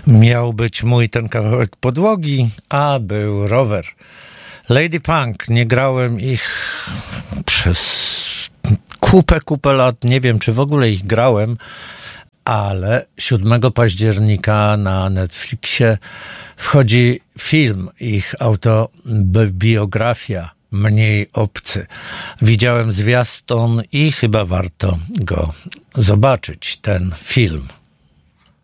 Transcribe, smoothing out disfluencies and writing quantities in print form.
Miał być mój ten kawałek podłogi, a był rower. Lady Punk, nie grałem ich przez kupę lat, nie wiem czy w ogóle ich grałem, ale 7 października na Netflixie wchodzi film, ich autobiografia, Mniej obcy. Widziałem zwiastun i chyba warto go zobaczyć, ten film.